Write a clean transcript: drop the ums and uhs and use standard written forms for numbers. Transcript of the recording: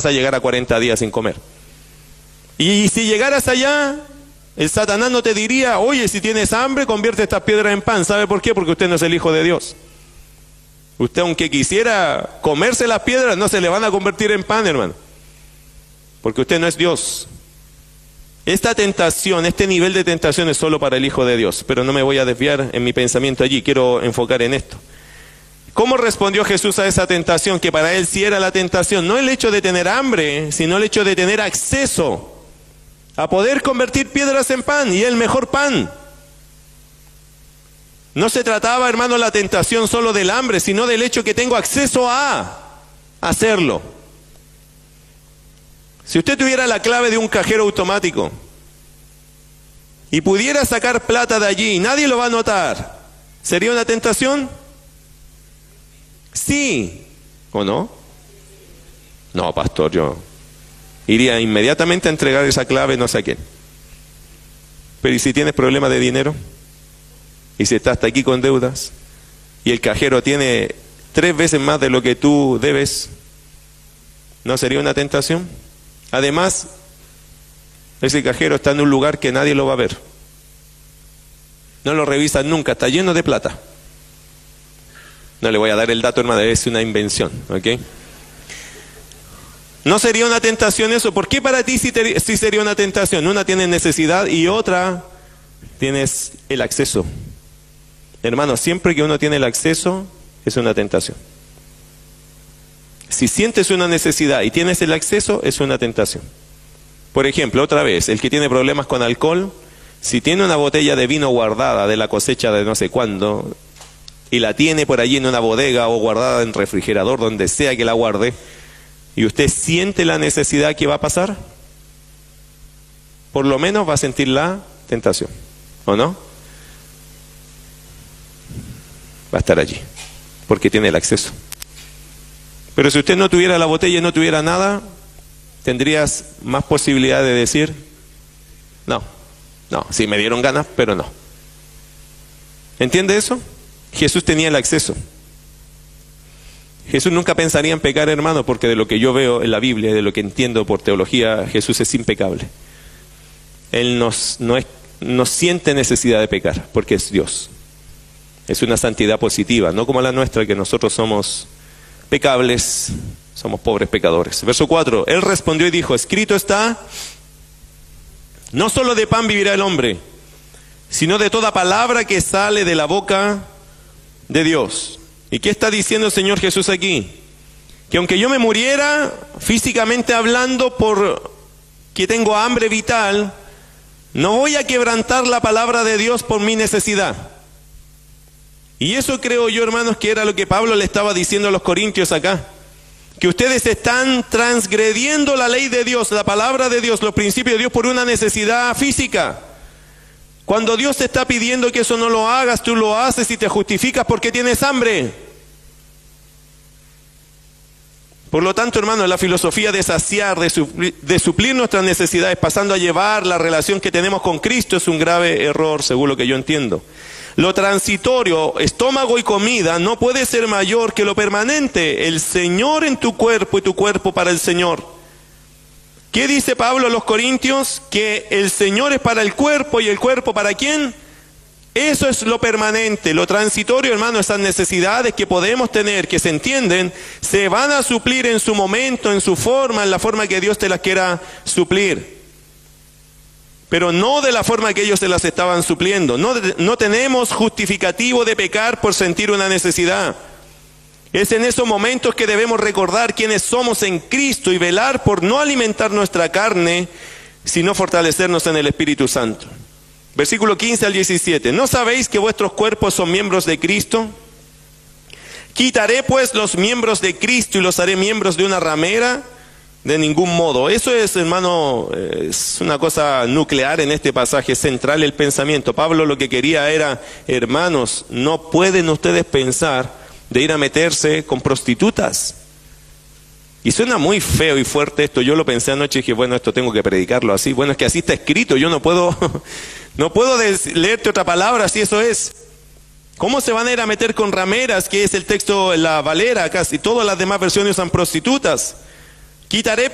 vas a llegar a 40 días sin comer. Y si llegaras allá, el Satanás no te diría, oye, si tienes hambre, convierte estas piedras en pan. ¿Sabe por qué? Porque usted no es el Hijo de Dios. Usted, aunque quisiera comerse las piedras, no se le van a convertir en pan, hermano. Porque usted no es Dios. Esta tentación, este nivel de tentación es solo para el Hijo de Dios. Pero no me voy a desviar en mi pensamiento allí, quiero enfocar en esto. ¿Cómo respondió Jesús a esa tentación? Que para él sí era la tentación. No el hecho de tener hambre, sino el hecho de tener acceso a poder convertir piedras en pan, y el mejor pan. No se trataba, hermano, la tentación solo del hambre, sino del hecho que tengo acceso a hacerlo. Si usted tuviera la clave de un cajero automático y pudiera sacar plata de allí y nadie lo va a notar, ¿sería una tentación? Sí, ¿o no? No, pastor, yo iría inmediatamente a entregar esa clave no sé a quién. Pero ¿y si tienes problemas de dinero? ¿Y si estás hasta aquí con deudas? ¿Y el cajero tiene 3 veces más de lo que tú debes? ¿No sería una tentación? Además, ese cajero está en un lugar que nadie lo va a ver. No lo revisan nunca, está lleno de plata. No le voy a dar el dato, hermano, es una invención, ¿ok? ¿No sería una tentación eso? ¿Por qué para ti sí sería una tentación? Una tienes necesidad y otra tienes el acceso. Hermano, siempre que uno tiene el acceso, es una tentación. Si sientes una necesidad y tienes el acceso, es una tentación. Por ejemplo, otra vez, el que tiene problemas con alcohol, si tiene una botella de vino guardada de la cosecha de no sé cuándo, y la tiene por allí en una bodega o guardada en refrigerador, donde sea que la guarde, y usted siente la necesidad, ¿qué va a pasar? Por lo menos va a sentir la tentación, ¿o no? Va a estar allí, porque tiene el acceso. Pero si usted no tuviera la botella y no tuviera nada, tendrías más posibilidad de decir, no, sí me dieron ganas, pero no. ¿Entiende eso? Jesús tenía el acceso. Jesús nunca pensaría en pecar, hermano, porque de lo que yo veo en la Biblia, de lo que entiendo por teología, Jesús es impecable. Él no siente necesidad de pecar, porque es Dios. Es una santidad positiva, no como la nuestra, que nosotros somos pecables, somos pobres pecadores. Verso 4, Él respondió y dijo, escrito está, no solo de pan vivirá el hombre, sino de toda palabra que sale de la boca de Dios. ¿Y qué está diciendo el Señor Jesús aquí? Que aunque yo me muriera, físicamente hablando, porque tengo hambre vital, no voy a quebrantar la palabra de Dios por mi necesidad. Y eso creo yo, hermanos, que era lo que Pablo le estaba diciendo a los corintios acá. Que ustedes están transgrediendo la ley de Dios, la palabra de Dios, los principios de Dios por una necesidad física. Cuando Dios te está pidiendo que eso no lo hagas, tú lo haces y te justificas porque tienes hambre. Por lo tanto, hermano, la filosofía de saciar, de suplir nuestras necesidades, pasando a llevar la relación que tenemos con Cristo, es un grave error, según lo que yo entiendo. Lo transitorio, estómago y comida, no puede ser mayor que lo permanente. El Señor en tu cuerpo y tu cuerpo para el Señor. ¿Qué dice Pablo a los Corintios? Que el Señor es para el cuerpo y el cuerpo ¿para quién? Eso es lo permanente. Lo transitorio, hermano, esas necesidades que podemos tener, que se entienden, se van a suplir en su momento, en su forma, en la forma que Dios te las quiera suplir. Pero no de la forma que ellos se las estaban supliendo. No tenemos justificativo de pecar por sentir una necesidad. Es en esos momentos que debemos recordar quiénes somos en Cristo y velar por no alimentar nuestra carne, sino fortalecernos en el Espíritu Santo. Versículo 15 al 17. ¿No sabéis que vuestros cuerpos son miembros de Cristo? ¿Quitaré pues los miembros de Cristo y los haré miembros de una ramera? De ningún modo. Eso es, hermano, es una cosa nuclear en este pasaje, central el pensamiento. Pablo lo que quería era, hermanos, no pueden ustedes pensar de ir a meterse con prostitutas. Y suena muy feo y fuerte esto. Yo lo pensé anoche y dije, bueno, esto tengo que predicarlo así. Bueno, es que así está escrito, yo no puedo leerte otra palabra si eso es. ¿Cómo se van a ir a meter con rameras, que es el texto, la Valera, casi todas las demás versiones usan prostitutas? Quitaré